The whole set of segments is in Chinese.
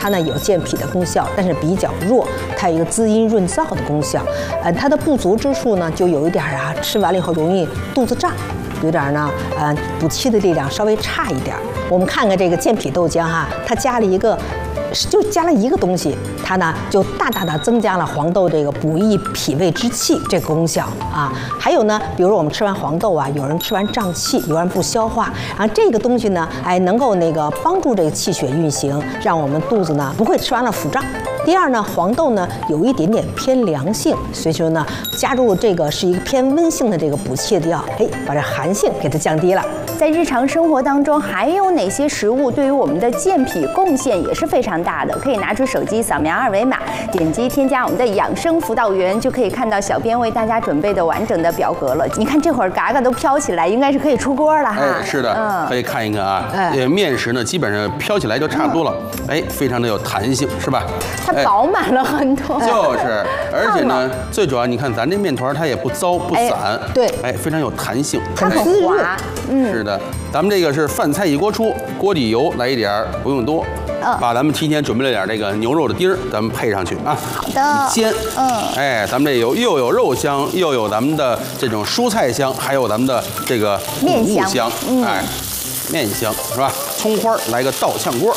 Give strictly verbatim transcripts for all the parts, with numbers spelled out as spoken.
它呢有健脾的功效，但是比较弱，它有一个滋阴润燥的功效。呃，它的不足之处呢，就有一点啊，吃完了以后容易肚子胀，有点呢，呃，补气的力量稍微差一点。我们看看这个健脾豆浆哈，它加了一个。就加了一个东西，它呢就大大的增加了黄豆这个补益脾胃之气这个功效啊。还有呢，比如说我们吃完黄豆啊，有人吃完胀气，有人不消化，然后这个东西呢，哎，能够那个帮助这个气血运行，让我们肚子呢不会吃完了腹胀。第二呢，黄豆呢有一点点偏凉性，所以说呢，加入这个是一个偏温性的这个补气的药，哎，把这寒性给它降低了。 在日常生活当中，还有哪些食物对于我们的健脾贡献也是非常大的？可以拿出手机扫描二维码，点击添加我们的养生辅导员，就可以看到小编为大家准备的完整的表格了。你看这会儿嘎嘎都飘起来，应该是可以出锅了哈。 哎，是的，嗯、可以看一看啊。哎，面食呢，基本上飘起来就差不多了。嗯、哎，非常的有弹性，是吧？ 它饱满了很多。 哎、就是，而且呢，最主要你看咱这面团它也不糟不散， 哎、对， 哎，非常有弹性， 它很滑。 嗯，是的。咱们这个是饭菜一锅出，锅底油来一点儿，不用多。嗯、把咱们提前准备了点这个牛肉的丁儿，咱们配上去啊。 好的。 煎。 嗯。 哎，咱们这有又有肉香，又有咱们的这种蔬菜香，还有咱们的这个面香。 香。嗯。哎，面香是吧？葱花来个倒炝锅。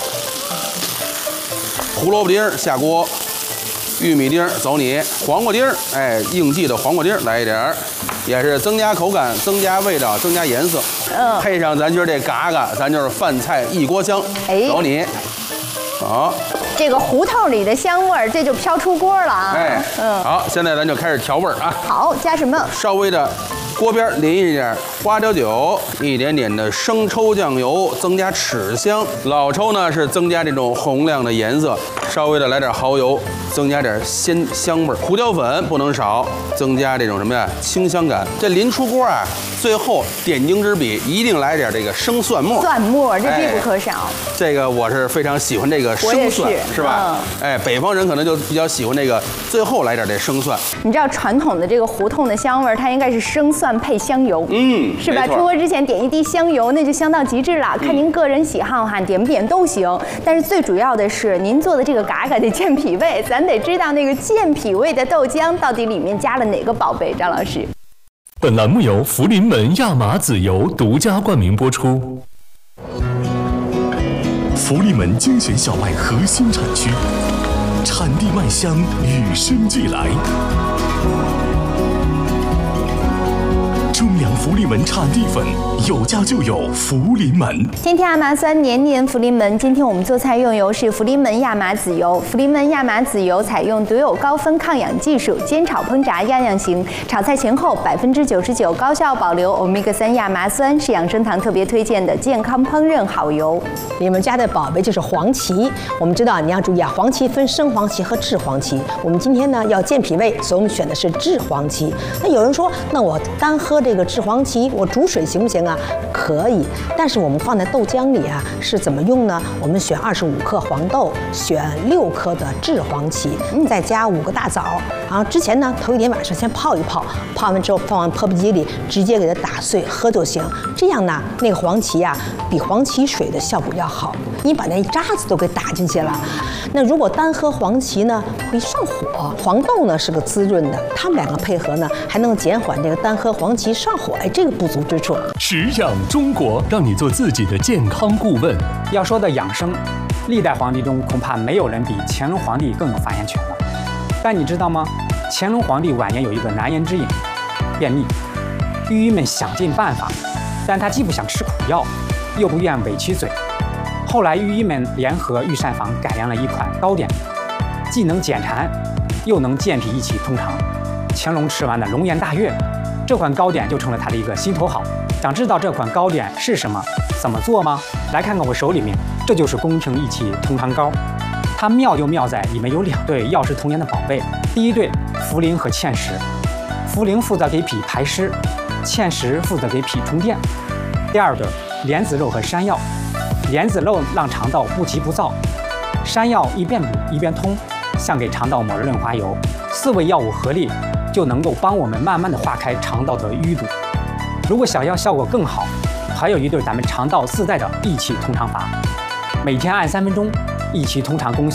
胡萝卜丁儿下锅。玉米丁儿走你，黄瓜丁儿，哎，应季的黄瓜丁儿来一点儿，也是增加口感、增加味道、增加颜色。嗯，配上咱今儿这嘎嘎，咱就是饭菜一锅香。哎，走你，好， 这个胡同里的香味儿，这就飘出锅了啊。 哎，嗯，好，现在咱就开始调味儿啊。 好，加什么？ 稍微的。锅边淋一点花椒酒，一点点的生抽酱油，增加齿香。老抽呢是增加这种红亮的颜色，稍微的来点蚝油，增加点鲜香味儿。胡椒粉不能少，增加这种什么呀清香感。这临出锅啊，最后点睛之笔一定来点这个生蒜末。 蒜末这必不可少。哎、 这个我是非常喜欢这个生蒜，是, 是吧？嗯、哎，北方人可能就比较喜欢这个，最后来点这生蒜。 你知道传统的这个胡同的香味儿，它应该是生蒜。配香油，嗯，是吧？出锅之前点一滴香油，那就香到极致了。嗯、看您个人喜好哈，点不点都行。但是最主要的是，您做的这个嘎嘎得健脾胃，咱得知道那个健脾胃的豆浆到底里面加了哪个宝贝。张老师， 本栏目由福临门亚麻籽油独家冠名播出。福临门精选小麦核心产区，产地麦香与生俱来。中粮福临门产地粉，有家就有福临门。 天天亚麻酸，年年福临门。今天我们做菜用油是福临门亚麻籽油。福临门亚麻籽油采用独有高分抗氧技术，煎炒烹炸样样行。炒菜前后百分之九十九高效保留欧米伽三亚麻酸，是养生堂特别推荐的健康烹饪好油。 里面加的宝贝就是黄芪。我们知道你要注意啊，黄芪分生黄芪和炙黄芪。我们今天呢要健脾胃，所以我们选的是炙黄芪。那有人说，那我单喝这个炙黄芪，我煮水行不行啊？可以，但是我们放在豆浆里啊，是怎么用呢？我们选二十五克黄豆，选六克的炙黄芪，再加五个大枣。然后之前呢，头一天晚上先泡一泡，泡完之后放完泡泡机里，直接给它打碎喝就行。这样呢，那个黄芪啊，比黄芪水的效果要好。你把那渣子都给打进去了。那如果单喝黄芪呢，会上火。黄豆呢是个滋润的，它们两个配合呢，还能减缓这个单喝黄芪上火哎这个不足之处。 食养中国，让你做自己的健康顾问。 要说到养生，历代皇帝中恐怕没有人比乾隆皇帝更有发言权了。但你知道吗？乾隆皇帝晚年有一个难言之隐，便秘。御医们想尽办法，但他既不想吃苦药，又不愿委屈嘴。后来御医们联合御膳房改良了一款糕点，既能减馋，又能健脾益气通肠。乾隆吃完了龙颜大悦，这款糕点就成了他的一个心头好。想知道这款糕点是什么，怎么做吗？来看看我手里面，这就是宫廷益气通肠糕。它妙就妙在里面有两对药食同源的宝贝，第一对茯苓和芡实，茯苓负责给脾排湿，芡实负责给脾充电。第二对莲子肉和山药，莲子肉让肠道不急不躁，山药一边补一边通，像给肠道抹了润滑油。四味药物合力，就能够帮我们慢慢的化开肠道的淤堵。如果想要效果更好，还有一对咱们肠道自带的益气通肠法，每天按三分钟，益气通肠功效